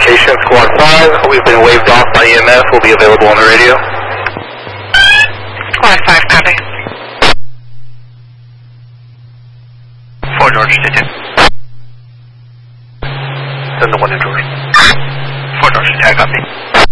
location, Squad 5. We've been waved off by EMS. We'll be available on the radio. Squad 5, copy. 4 George, 谢谢。真的我的主人。4 George, 谢谢，copy。